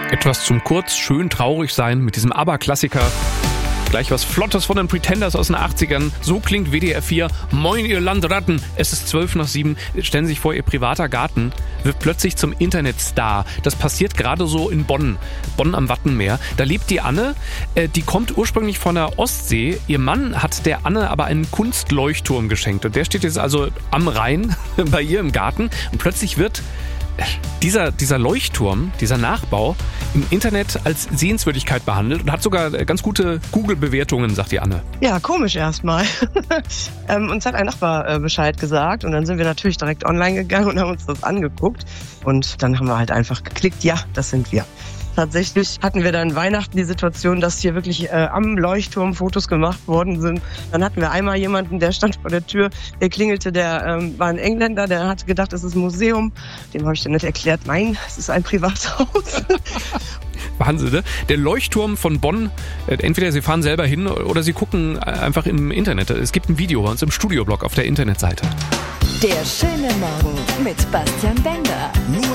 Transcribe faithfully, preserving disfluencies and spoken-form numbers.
Etwas zum kurz schön traurig sein mit diesem ABBA-Klassiker. Gleich was Flottes von den Pretenders aus den achtzigern. So klingt W D R vier. Moin, ihr Landratten. Es ist zwölf nach sieben. Stellen Sie sich vor, Ihr privater Garten wird plötzlich zum Internetstar. Das passiert gerade so in Bonn. Bonn am Wattenmeer. Da lebt die Anne. Äh, die kommt ursprünglich von der Ostsee. Ihr Mann hat der Anne aber einen Kunstleuchtturm geschenkt. Und der steht jetzt also am Rhein bei ihr im Garten. Und plötzlich wird Dieser, dieser Leuchtturm, dieser Nachbau im Internet als Sehenswürdigkeit behandelt und hat sogar ganz gute Google-Bewertungen, sagt die Anne. Ja, komisch erstmal. ähm, uns hat ein Nachbar äh, Bescheid gesagt und dann sind wir natürlich direkt online gegangen und haben uns das angeguckt. Und dann haben wir halt einfach geklickt, ja, das sind wir. Tatsächlich hatten wir dann Weihnachten die Situation, dass hier wirklich äh, am Leuchtturm Fotos gemacht worden sind. Dann hatten wir einmal jemanden, der stand vor der Tür, der klingelte, der ähm, war ein Engländer, der hatte gedacht, es ist ein Museum. Dem habe ich dann nicht erklärt, nein, es ist ein Privathaus. Wahnsinn, ne? Der Leuchtturm von Bonn, entweder Sie fahren selber hin oder Sie gucken einfach im Internet. Es gibt ein Video bei uns im Studioblog auf der Internetseite. Der schöne Morgen mit Bastian Bender. Nur